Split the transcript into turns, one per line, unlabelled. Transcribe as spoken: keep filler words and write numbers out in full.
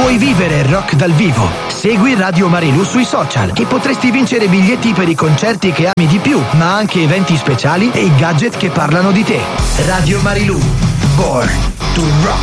Puoi vivere il rock dal vivo. Segui Radio Marilù sui social e potresti vincere biglietti per i concerti che ami di più, ma anche eventi speciali e i gadget che parlano di te. Radio Marilù. Born to rock.